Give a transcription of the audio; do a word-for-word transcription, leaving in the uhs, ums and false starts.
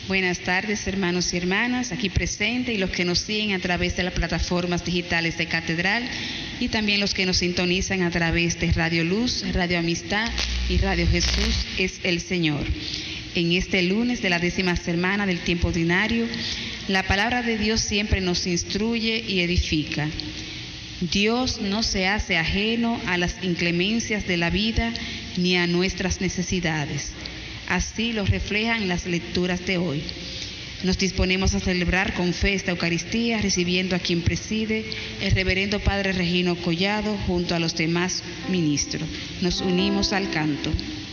Buenas tardes, hermanos y hermanas, aquí presentes y los que nos siguen a través de las plataformas digitales de Catedral y también los que nos sintonizan a través de Radio Luz, Radio Amistad y Radio Jesús es el Señor. En este lunes de la décima semana del tiempo ordinario, la palabra de Dios siempre nos instruye y edifica. Dios no se hace ajeno a las inclemencias de la vida ni a nuestras necesidades. Así lo reflejan las lecturas de hoy. Nos disponemos a celebrar con fe esta Eucaristía, recibiendo a quien preside, el reverendo Padre Regino Collado, junto a los demás ministros. Nos unimos al canto.